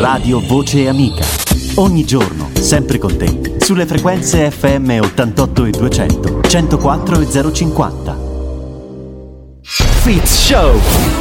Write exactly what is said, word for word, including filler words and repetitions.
Radio Voce Amica. Ogni giorno, sempre con te, sulle frequenze F M ottantotto e duecento, centoquattro e zero cinquanta. Fitz Show.